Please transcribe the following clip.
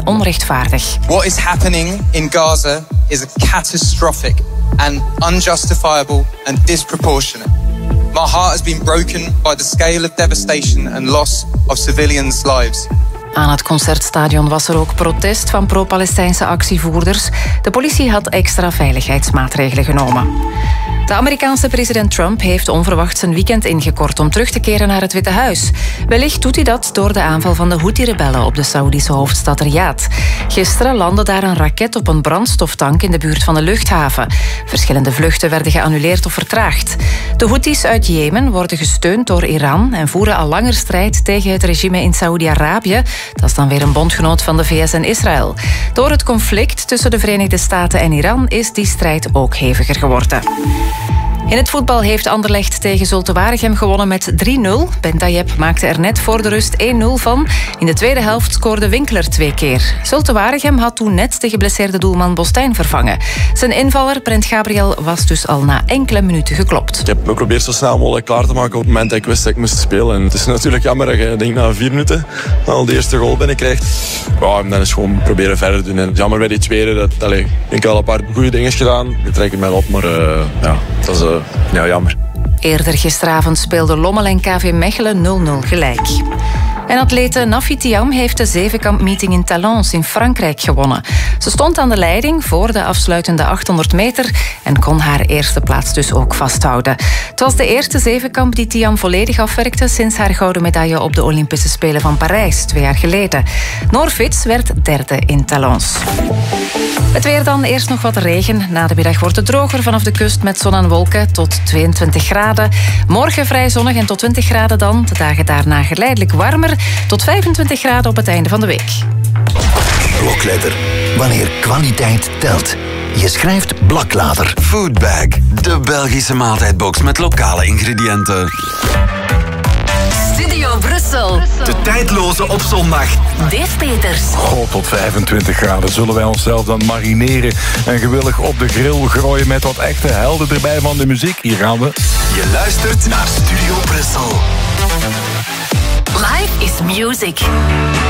onrechtvaardig. What is happening in Gaza is catastrophic and unjustifiable and disproportionate. My heart has been broken by the scale of devastation and loss of civilians' lives. Aan het Concertstadion was er ook protest van pro-Palestijnse actievoerders. De politie had extra veiligheidsmaatregelen genomen. De Amerikaanse president Trump heeft onverwacht zijn weekend ingekort om terug te keren naar het Witte Huis. Wellicht doet hij dat door de aanval van de Houthi-rebellen op de Saoedische hoofdstad Riyadh. Gisteren landde daar een raket op een brandstoftank in de buurt van de luchthaven. Verschillende vluchten werden geannuleerd of vertraagd. De Houthis uit Jemen worden gesteund door Iran en voeren al langer strijd tegen het regime in Saoedi-Arabië. Dat is dan weer een bondgenoot van de VS en Israël. Door het conflict tussen de Verenigde Staten en Iran is die strijd ook heviger geworden. In het voetbal heeft Anderlecht tegen Zulte Waregem gewonnen met 3-0. Bentajeb maakte er net voor de rust 1-0 van. In de tweede helft scoorde Winkler 2 keer. Zulte Waregem had toen net de geblesseerde doelman Bostijn vervangen. Zijn invaller, Brent Gabriel, was dus al na enkele minuten geklopt. Ik heb me geprobeerd zo snel mogelijk klaar te maken op het moment dat ik wist dat ik moest spelen. En het is natuurlijk jammer dat je denk, na 4 minuten al de eerste goal binnenkrijgt. Ja, en dan is gewoon proberen verder doen. En jammer bij die tweede. Ik denk al een paar goede dingen gedaan. Ik trek het mij op, maar dat is jammer. Eerder gisteravond speelden Lommel en KV Mechelen 0-0 gelijk. En atlete Nafi Thiam heeft de zevenkampmeeting in Talence in Frankrijk gewonnen. Ze stond aan de leiding voor de afsluitende 800 meter en kon haar eerste plaats dus ook vasthouden. Het was de eerste zevenkamp die Thiam volledig afwerkte sinds haar gouden medaille op de Olympische Spelen van Parijs 2 jaar geleden. Noor Fits werd derde in Talence. Het weer dan, eerst nog wat regen. Na de middag wordt het droger vanaf de kust met zon en wolken tot 22 graden. Morgen vrij zonnig en tot 20 graden dan. De dagen daarna geleidelijk warmer tot 25 graden op het einde van de week. Blokletter. Wanneer kwaliteit telt. Je schrijft Blaklader. Foodbag. De Belgische maaltijdbox met lokale ingrediënten. Studio Brussel. De tijdloze op zondag. Dave Peters. Tot 25 graden zullen wij onszelf dan marineren en gewillig op de grill gooien met wat echte helden erbij van de muziek. Hier gaan we. Je luistert naar Studio Brussel. Life is music.